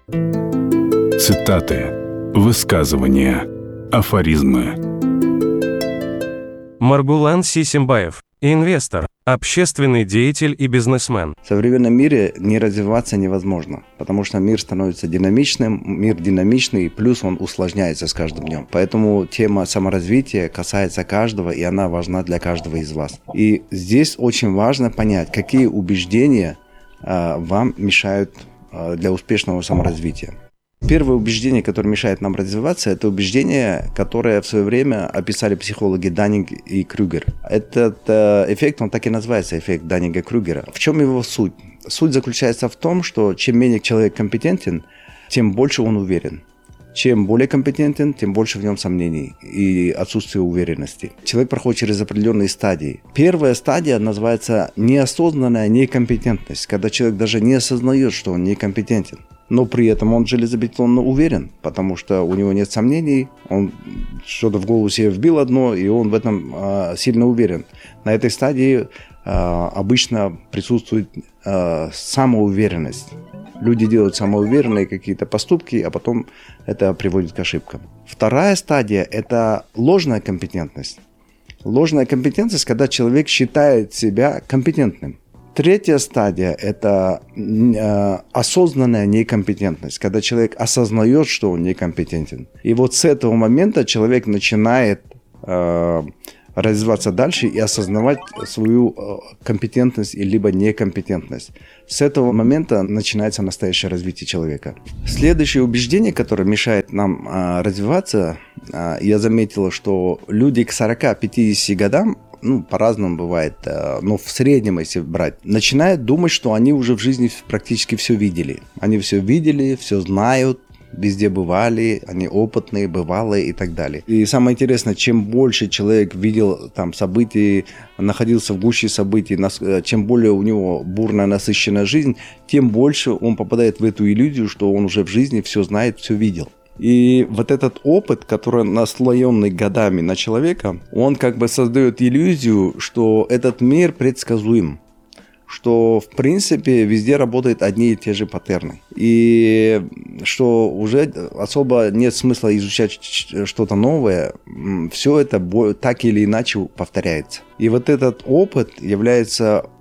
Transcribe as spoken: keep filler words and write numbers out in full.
Цитаты, высказывания, афоризмы. Маргулан Сисимбаев, инвестор, общественный деятель и бизнесмен. В современном мире не развиваться невозможно, потому что мир становится динамичным, мир динамичный, плюс он усложняется с каждым днем. Поэтому тема саморазвития касается каждого, и она важна для каждого из вас. И здесь очень важно понять, какие убеждения э, вам мешают э, для успешного саморазвития. Первое убеждение, которое мешает нам развиваться, это убеждение, которое в свое время описали психологи Даннинг и Крюгер. Этот э, эффект, он так и называется, эффект Даннинга-Крюгера. В чем его суть? Суть заключается в том, что чем менее человек компетентен, тем больше он уверен. Чем более компетентен, тем больше в нем сомнений и отсутствие уверенности. Человек проходит через определенные стадии. Первая стадия называется неосознанная некомпетентность, когда человек даже не осознает, что он некомпетентен. Но при этом он железобетонно уверен, потому что у него нет сомнений, он что-то в голову себе вбил одно, и он в этом э, сильно уверен. На этой стадии э, обычно присутствует э, самоуверенность. Люди делают самоуверенные какие-то поступки, а потом это приводит к ошибкам. Вторая стадия – это ложная компетентность. Ложная компетентность, когда человек считает себя компетентным. Третья стадия – это э, осознанная некомпетентность, когда человек осознает, что он некомпетентен. И вот с этого момента человек начинает э, развиваться дальше и осознавать свою э, компетентность либо некомпетентность. С этого момента начинается настоящее развитие человека. Следующее убеждение, которое мешает нам э, развиваться, э, я заметил, что люди к сорока-пятидесяти годам, ну, по-разному бывает, но в среднем, если брать, начинают думать, что они уже в жизни практически все видели. Они все видели, все знают, везде бывали, они опытные, бывалые и так далее. И самое интересное, чем больше человек видел там событий, находился в гуще событий, чем более у него бурная, насыщенная жизнь, тем больше он попадает в эту иллюзию, что он уже в жизни все знает, все видел. И вот этот опыт, который наслоенный годами на человека, он как бы создает иллюзию, что этот мир предсказуем, что в принципе везде работают одни и те же паттерны. И что уже особо нет смысла изучать что-то новое, все это так или иначе повторяется. И вот этот опыт является